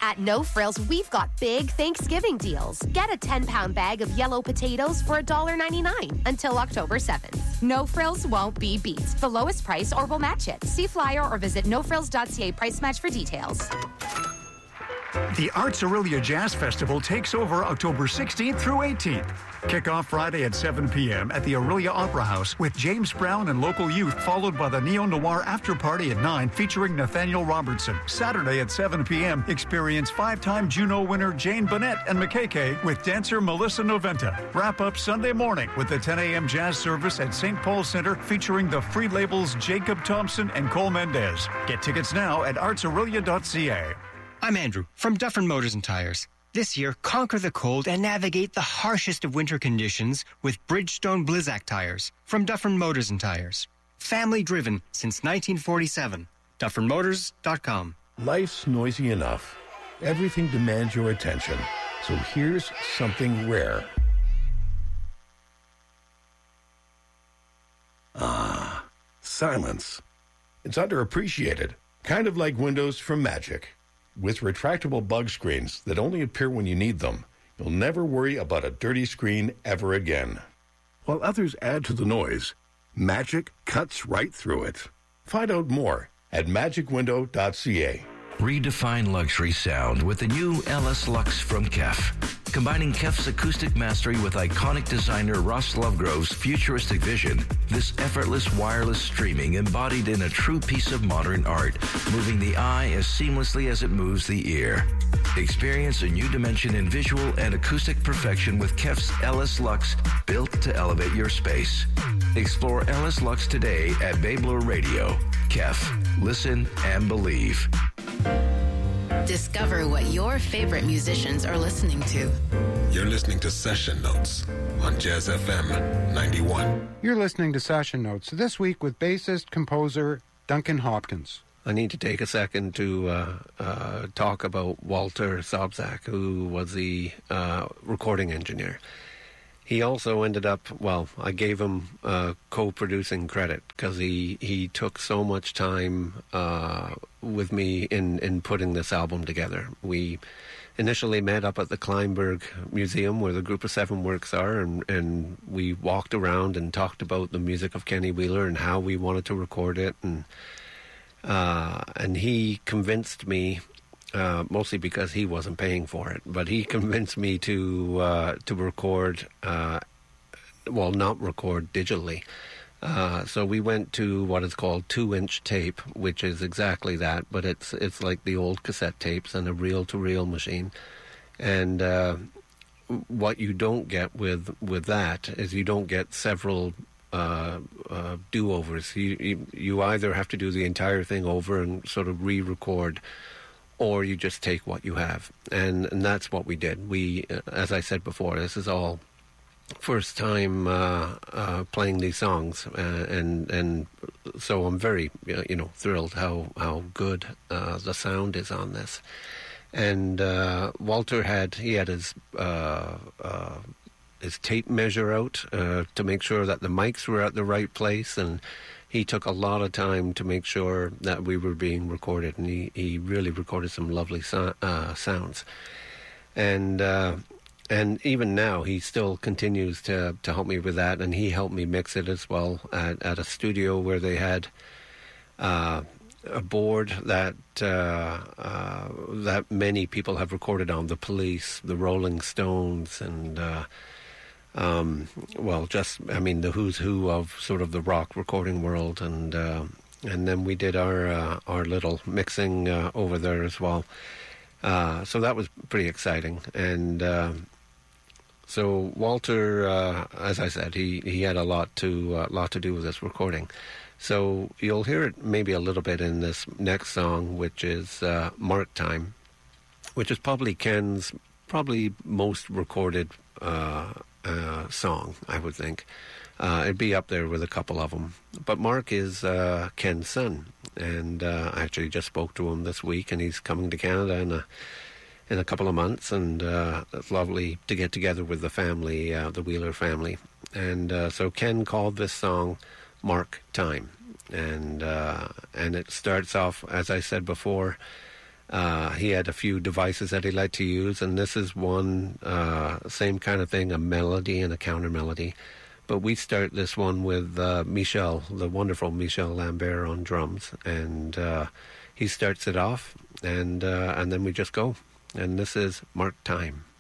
At No Frills, we've got big Thanksgiving deals. Get a 10-pound bag of yellow potatoes for $1.99 until October 7th. No Frills won't be beat. The lowest price or we'll match it. See flyer or visit nofrills.ca price match for details. The Arts Aurelia Jazz Festival takes over October 16th through 18th. Kick off Friday at 7 p.m. at the Aurelia Opera House with James Brown and local youth, followed by the neo-noir after-party at 9 featuring Nathaniel Robertson. Saturday at 7 p.m. experience 5-time Juno winner Jane Bennett and McKay with dancer Melissa Noventa. Wrap up Sunday morning with the 10 a.m. jazz service at St. Paul Center featuring the Free Labels Jacob Thompson and Cole Mendez. Get tickets now at artsaurelia.ca. I'm Andrew from Dufferin Motors and Tires. This year, conquer the cold and navigate the harshest of winter conditions with Bridgestone Blizzak tires from Dufferin Motors and Tires. Family driven since 1947. DufferinMotors.com. Life's noisy enough. Everything demands your attention. So here's something rare. Ah, silence. It's underappreciated. Kind of like Windows from Magic. With retractable bug screens that only appear when you need them, you'll never worry about a dirty screen ever again. While others add to the noise, Magic cuts right through it. Find out more at magicwindow.ca. Redefine luxury sound with the new LS Lux from KEF. Combining KEF's acoustic mastery with iconic designer Ross Lovegrove's futuristic vision, this effortless wireless streaming embodied in a true piece of modern art, moving the eye as seamlessly as it moves the ear. Experience a new dimension in visual and acoustic perfection with KEF's LS Lux, built to elevate your space. Explore LS Lux today at Babler Radio. KEF. Listen and believe. Discover what your favorite musicians are listening to. You're listening to Session Notes on Jazz FM 91. You're listening to Session Notes this week with bassist, composer Duncan Hopkins. I need to take a second to talk about Walter Sobczak, who was the recording engineer. He also ended up, well, I gave him co-producing credit because he took so much time with me in putting this album together. We initially met up at the Kleinberg Museum where the Group of Seven works are, and we walked around and talked about the music of Kenny Wheeler and how we wanted to record it. And he convinced me, mostly because he wasn't paying for it, but he convinced me to record, not record digitally. So we went to what is called 2-inch tape, which is exactly that, but it's like the old cassette tapes and a reel-to-reel machine. And what you don't get with that is you don't get several do-overs. You either have to do the entire thing over and sort of re-record, or you just take what you have. And that's what we did. We, as I said before, this is all first time playing these songs, and so I'm very thrilled how good the sound is on this. And Walter had his tape measure out to make sure that the mics were at the right place, and he took a lot of time to make sure that we were being recorded, and he really recorded some lovely sounds. And even now, he still continues to help me with that, and he helped me mix it as well at a studio where they had a board that many people have recorded on, the Police, the Rolling Stones, and the who's who of sort of the rock recording world, and then we did our little mixing over there as well. So that was pretty exciting, and so Walter, as I said, he had a lot to do with this recording. So you'll hear it maybe a little bit in this next song, which is Mark Time, which is probably Ken's most recorded song, I would think. It'd be up there with a couple of them. But Mark is Ken's son, and I actually just spoke to him this week, and he's coming to Canada in a couple of months, and it's lovely to get together with the family, the Wheeler family. And so Ken called this song Mark Time, and it starts off, as I said before, He had a few devices that he liked to use, and this is one, same kind of thing, a melody and a counter melody. But we start this one with Michel, the wonderful Michel Lambert on drums, and he starts it off, and then we just go. And this is Mark Time.